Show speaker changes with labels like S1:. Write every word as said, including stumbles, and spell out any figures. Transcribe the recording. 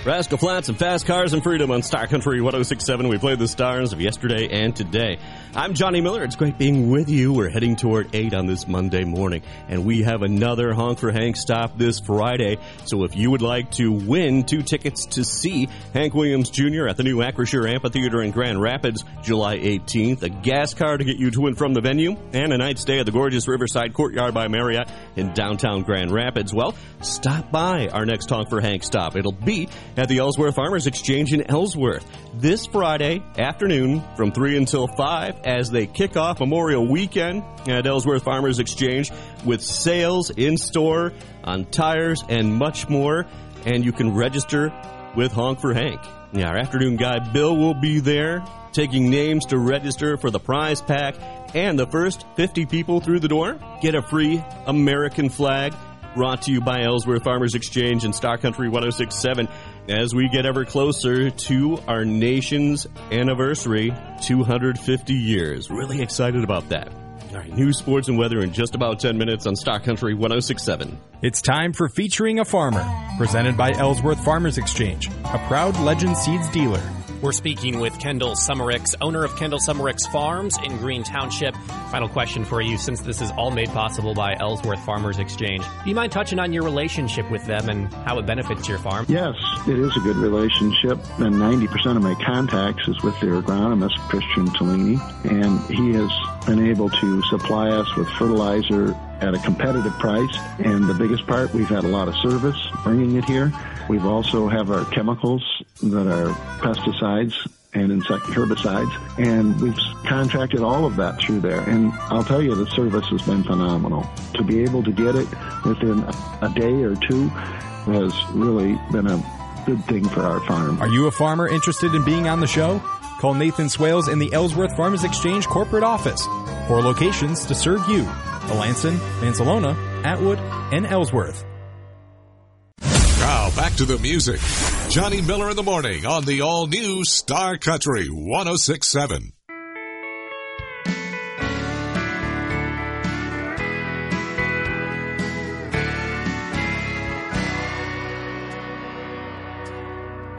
S1: Rascal Flats and Fast Cars and Freedom on Star Country one oh six point seven. We played the stars of yesterday and today. I'm Johnny Miller. It's great being with you. We're heading toward eight on this Monday morning, and we have another Honk for Hank stop this Friday. So if you would like to win two tickets to see Hank Williams Junior at the new Acrisure Amphitheater in Grand Rapids, July eighteenth, a gas car to get you to and from the venue, and a night stay at the gorgeous Riverside Courtyard by Marriott in downtown Grand Rapids, well, stop by our next Honk for Hank stop. It'll be at the Ellsworth Farmers Exchange in Ellsworth this Friday afternoon from three until five as they kick off Memorial Weekend at Ellsworth Farmers Exchange with sales in store on tires and much more. And you can register with Honk for Hank. Yeah, our afternoon guy Bill will be there taking names to register for the prize pack, and the first fifty people through the door get a free American flag. Brought to you by Ellsworth Farmers Exchange and Star Country one oh six point seven as we get ever closer to our nation's anniversary, two hundred fifty years. Really excited about that. All right, news, sports, and weather in just about ten minutes on Star Country one oh six point seven.
S2: It's time for Featuring a Farmer, presented by Ellsworth Farmers Exchange, a proud Legend Seeds dealer.
S3: We're speaking with Kendall Summericks, owner of Kendall Summericks Farms in Green Township. Final question for you, since this is all made possible by Ellsworth Farmers Exchange. Do you mind touching on your relationship with them and how it benefits your farm?
S4: Yes, it is a good relationship, and ninety percent of my contacts is with their agronomist, Christian Tellini, and he has been able to supply us with fertilizer at a competitive price, and the biggest part, we've had a lot of service bringing it here. We've also have our chemicals that are pesticides and insect herbicides, and we've contracted all of that through there. And I'll tell you, the service has been phenomenal. To be able to get it within a day or two has really been a good thing for our farm.
S2: Are you a farmer interested in being on the show? Call Nathan Swales in the Ellsworth Farmers Exchange corporate office. Four locations to serve you: Alanson, Mansalona, Atwood, and Ellsworth.
S5: Now back to the music. Johnny Miller in the morning on the all-new Star Country one oh six point seven.